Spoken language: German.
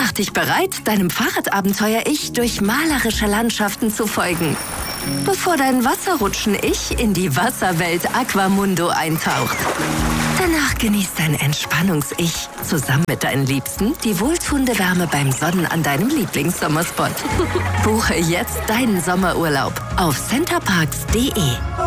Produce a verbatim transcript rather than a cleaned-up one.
Mach dich bereit, deinem Fahrradabenteuer-Ich durch malerische Landschaften zu folgen, bevor dein Wasserrutschen-Ich in die Wasserwelt Aquamundo eintaucht. Danach genießt dein Entspannungs-Ich zusammen mit deinen Liebsten die wohltuende Wärme beim Sonnen an deinem Lieblingssommerspot. Buche jetzt deinen Sommerurlaub auf centerparks punkt de.